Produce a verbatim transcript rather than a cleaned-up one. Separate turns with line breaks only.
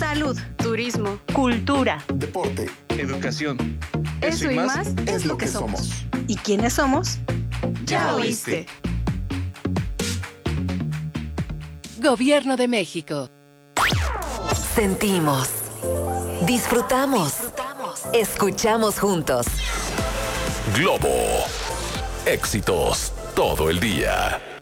salud,
turismo,
cultura,
deporte,
educación.
Eso, Eso y más, más
es lo que somos.
¿Y quiénes somos?
Ya oíste.
Gobierno de México.
Sentimos, disfrutamos, disfrutamos, escuchamos juntos.
Globo. Éxitos todo el día.